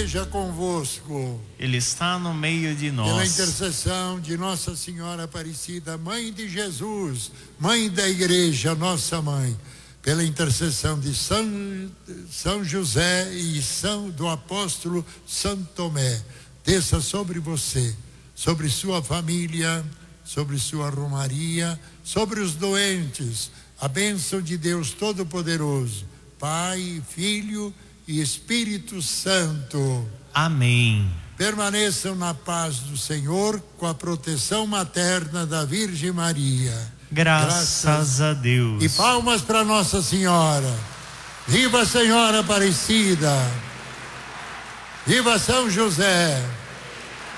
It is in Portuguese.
esteja convosco. Ele está no meio de nós. Pela intercessão de Nossa Senhora Aparecida, Mãe de Jesus, Mãe da Igreja, nossa Mãe, pela intercessão de São José e do apóstolo Santo Tomé, desça sobre você, sobre sua família, sobre sua romaria, sobre os doentes, a bênção de Deus Todo-Poderoso, Pai, Filho e Espírito Santo. Amém. Permaneçam na paz do Senhor, com a proteção materna da Virgem Maria. Graças a Deus. E palmas para Nossa Senhora. Viva a Senhora Aparecida. Viva São José.